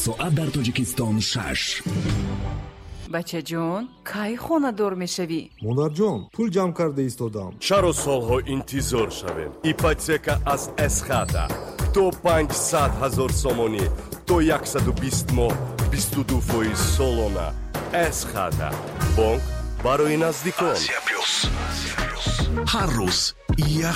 соат дар Тоҷикистон 6. бачаҷон, кай хонадор мешавӣ? модарҷон, пул ҷамъ карда истодам. чаро солҳо интизор шавем? ипотека аз эсхата то 500,000 сомонӣ то 120 моҳ 22% солона. эсхата бонк барои наздикон. ҳар рӯз